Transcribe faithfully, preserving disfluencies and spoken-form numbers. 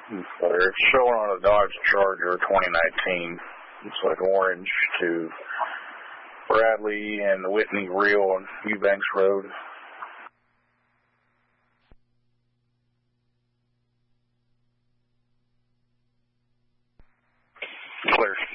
They're showing on a Dodge Charger twenty nineteen. It's like orange to Bradley and the Whitney Reel on Eubanks Road. Clear.